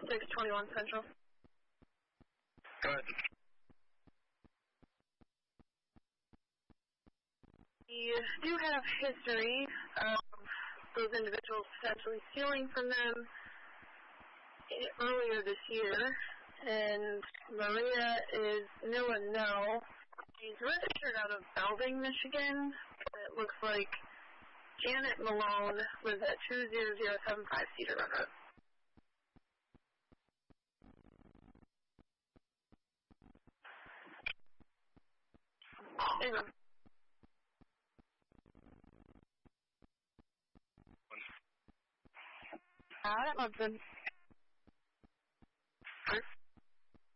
621 Central. Go ahead. We do have history of those individuals potentially stealing from them earlier this year, and Maria is nil and no. She's registered out of Belding, Michigan. It looks like Janet Malone lives at 20075 Cedar Run Road. Anyway. Out at Munson.